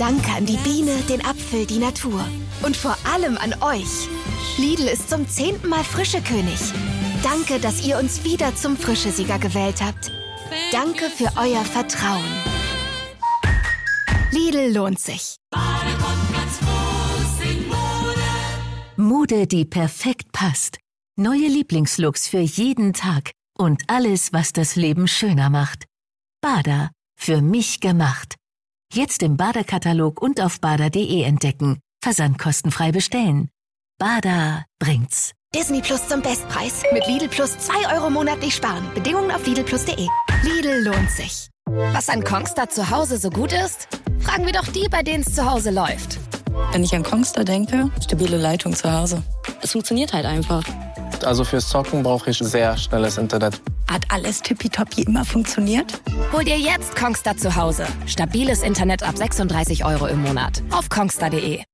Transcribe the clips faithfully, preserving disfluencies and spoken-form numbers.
Danke an die Biene, den Apfel, die Natur. Und vor allem an euch. Lidl ist zum zehnten Mal Frischekönig. Danke, dass ihr uns wieder zum Frischesieger gewählt habt. Danke für euer Vertrauen. Lidl lohnt sich. Mode, die perfekt passt. Neue Lieblingslooks für jeden Tag. Und alles, was das Leben schöner macht. Bada, für mich gemacht. Jetzt im Bada-Katalog und auf bada punkt de entdecken. Versandkostenfrei bestellen. Bada bringt's. Disney Plus zum Bestpreis. Mit Lidl Plus zwei Euro monatlich sparen. Bedingungen auf lidl plus punkt de. Lidl lohnt sich. Was an Kongstar zu Hause so gut ist? Fragen wir doch die, bei denen es zu Hause läuft. Wenn ich an Kongstar denke, stabile Leitung zu Hause. Es funktioniert halt einfach. Also fürs Zocken brauche ich sehr schnelles Internet. Hat alles tippitoppi immer funktioniert? Hol dir jetzt Kongstar zu Hause. Stabiles Internet ab sechsunddreißig Euro im Monat. Auf kongstar punkt de.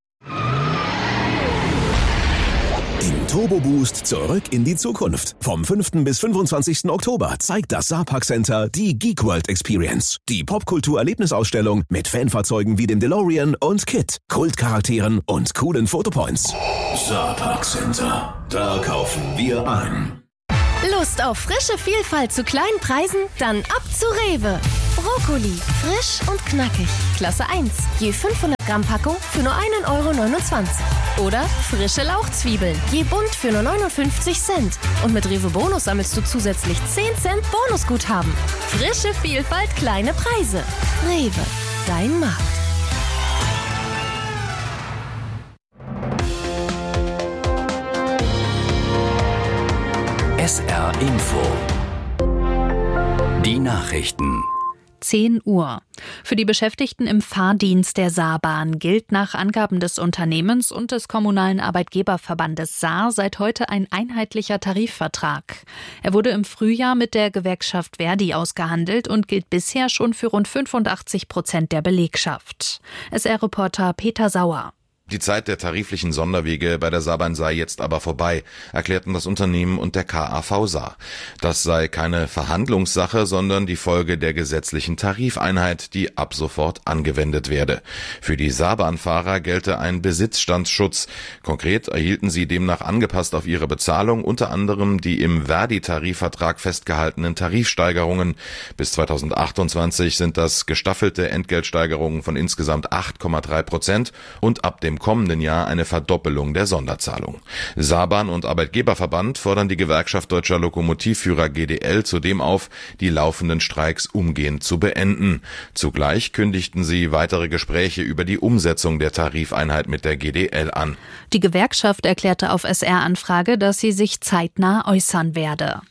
Im Turbo Boost zurück in die Zukunft. Vom fünften bis fünfundzwanzigsten Oktober zeigt das Saarpark Center die Geek World Experience. Die Popkultur-Erlebnisausstellung mit Fanfahrzeugen wie dem DeLorean und Kit, Kultcharakteren und coolen Fotopoints. Saarpark Center. Da kaufen wir ein. Lust auf frische Vielfalt zu kleinen Preisen? Dann ab zu Rewe. Brokkoli, frisch und knackig. Klasse eins. Je fünfhundert Gramm Packung für nur einen Euro neunundzwanzig. Oder frische Lauchzwiebeln. Je bunt für nur neunundfünfzig Cent. Und mit Rewe Bonus sammelst du zusätzlich zehn Cent Bonusguthaben. Frische Vielfalt, kleine Preise. Rewe, dein Markt. S R Info. Die Nachrichten. zehn Uhr. Für die Beschäftigten im Fahrdienst der Saarbahn gilt nach Angaben des Unternehmens und des kommunalen Arbeitgeberverbandes Saar seit heute ein einheitlicher Tarifvertrag. Er wurde im Frühjahr mit der Gewerkschaft Verdi ausgehandelt und gilt bisher schon für rund fünfundachtzig Prozent der Belegschaft. S R-Reporter Peter Sauer. Die Zeit der tariflichen Sonderwege bei der Saarbahn sei jetzt aber vorbei, erklärten das Unternehmen und der K A V Saar. Das sei keine Verhandlungssache, sondern die Folge der gesetzlichen Tarifeinheit, die ab sofort angewendet werde. Für die Saarbahnfahrer gelte ein Besitzstandsschutz. Konkret erhielten sie demnach angepasst auf ihre Bezahlung unter anderem die im Verdi-Tarifvertrag festgehaltenen Tarifsteigerungen. Bis zweitausendachtundzwanzig sind das gestaffelte Entgeltsteigerungen von insgesamt acht Komma drei Prozent und ab dem kommenden Jahr eine Verdoppelung der Sonderzahlung. Saarbahn und Arbeitgeberverband fordern die Gewerkschaft Deutscher Lokomotivführer G D L zudem auf, die laufenden Streiks umgehend zu beenden. Zugleich kündigten sie weitere Gespräche über die Umsetzung der Tarifeinheit mit der G D L an. Die Gewerkschaft erklärte auf S R-Anfrage, dass sie sich zeitnah äußern werde.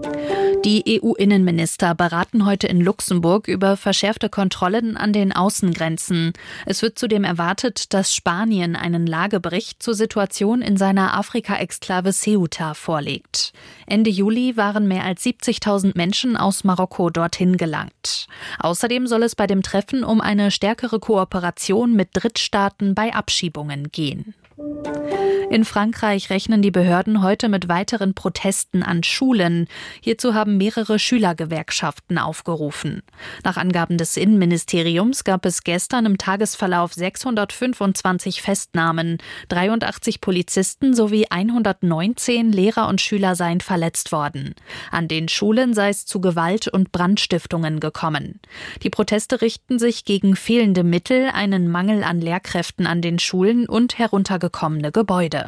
Die E U-Innenminister beraten heute in Luxemburg über verschärfte Kontrollen an den Außengrenzen. Es wird zudem erwartet, dass Spanien einen Lagebericht zur Situation in seiner Afrika-Exklave Ceuta vorlegt. Ende Juli waren mehr als siebzigtausend Menschen aus Marokko dorthin gelangt. Außerdem soll es bei dem Treffen um eine stärkere Kooperation mit Drittstaaten bei Abschiebungen gehen. In Frankreich rechnen die Behörden heute mit weiteren Protesten an Schulen. Hierzu haben mehrere Schülergewerkschaften aufgerufen. Nach Angaben des Innenministeriums gab es gestern im Tagesverlauf sechshundertfünfundzwanzig Festnahmen. dreiundachtzig Polizisten sowie hundertneunzehn Lehrer und Schüler seien verletzt worden. An den Schulen sei es zu Gewalt und Brandstiftungen gekommen. Die Proteste richten sich gegen fehlende Mittel, einen Mangel an Lehrkräften an den Schulen und heruntergekommene Gebäude.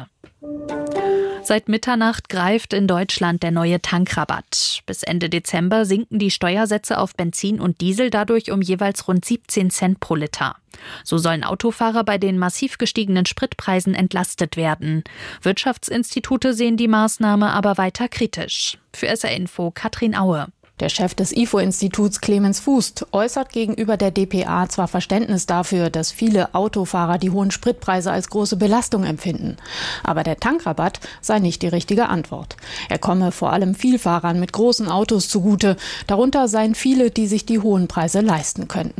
Seit Mitternacht greift in Deutschland der neue Tankrabatt. Bis Ende Dezember sinken die Steuersätze auf Benzin und Diesel dadurch um jeweils rund siebzehn Cent pro Liter. So sollen Autofahrer bei den massiv gestiegenen Spritpreisen entlastet werden. Wirtschaftsinstitute sehen die Maßnahme aber weiter kritisch. Für S R Info Katrin Aue. Der Chef des I F O-Instituts Clemens Fußt äußert gegenüber der D P A zwar Verständnis dafür, dass viele Autofahrer die hohen Spritpreise als große Belastung empfinden. Aber der Tankrabatt sei nicht die richtige Antwort. Er komme vor allem Vielfahrern mit großen Autos zugute. Darunter seien viele, die sich die hohen Preise leisten könnten.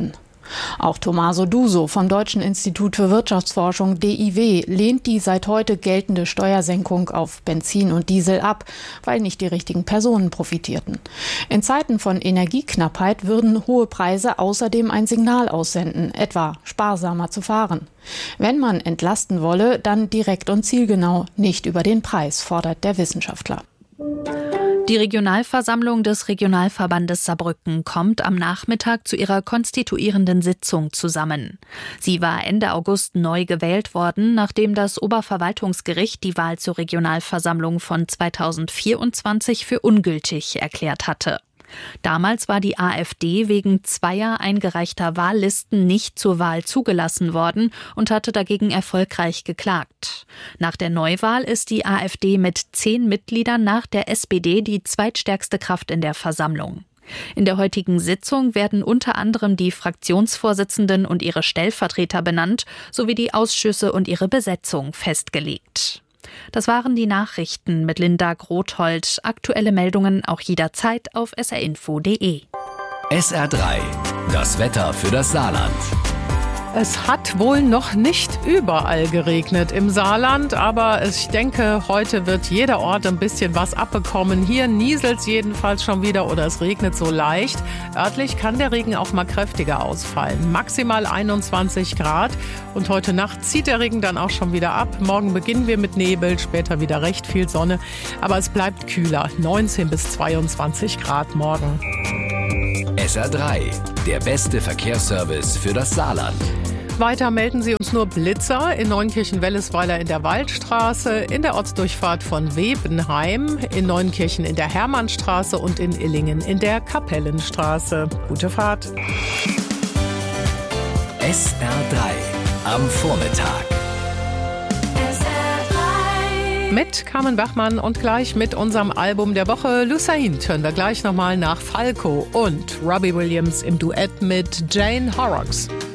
Auch Tommaso Duso vom Deutschen Institut für Wirtschaftsforschung D I W lehnt die seit heute geltende Steuersenkung auf Benzin und Diesel ab, weil nicht die richtigen Personen profitierten. In Zeiten von Energieknappheit würden hohe Preise außerdem ein Signal aussenden, etwa sparsamer zu fahren. Wenn man entlasten wolle, dann direkt und zielgenau, nicht über den Preis, fordert der Wissenschaftler. Die Regionalversammlung des Regionalverbandes Saarbrücken kommt am Nachmittag zu ihrer konstituierenden Sitzung zusammen. Sie war Ende August neu gewählt worden, nachdem das Oberverwaltungsgericht die Wahl zur Regionalversammlung von zweitausendvierundzwanzig für ungültig erklärt hatte. Damals war die AfD wegen zweier eingereichter Wahllisten nicht zur Wahl zugelassen worden und hatte dagegen erfolgreich geklagt. Nach der Neuwahl ist die AfD mit zehn Mitgliedern nach der S P D die zweitstärkste Kraft in der Versammlung. In der heutigen Sitzung werden unter anderem die Fraktionsvorsitzenden und ihre Stellvertreter benannt, sowie die Ausschüsse und ihre Besetzung festgelegt. Das waren die Nachrichten mit Linda Grothold. Aktuelle Meldungen auch jederzeit auf s r info punkt d e. S R drei, das Wetter für das Saarland. Es hat wohl noch nicht überall geregnet im Saarland, aber ich denke, heute wird jeder Ort ein bisschen was abbekommen. Hier nieselt es jedenfalls schon wieder oder es regnet so leicht. Örtlich kann der Regen auch mal kräftiger ausfallen. Maximal einundzwanzig Grad und heute Nacht zieht der Regen dann auch schon wieder ab. Morgen beginnen wir mit Nebel, später wieder recht viel Sonne, aber es bleibt kühler. neunzehn bis zweiundzwanzig Grad morgen. S R drei, der beste Verkehrsservice für das Saarland. Weiter melden Sie uns nur Blitzer in Neunkirchen-Wellesweiler in der Waldstraße, in der Ortsdurchfahrt von Webenheim, in Neunkirchen in der Hermannstraße und in Illingen in der Kapellenstraße. Gute Fahrt. S R drei am Vormittag. Mit Carmen Bachmann und gleich mit unserem Album der Woche Lucide hören wir gleich nochmal nach Falco und Robbie Williams im Duett mit Jane Horrocks.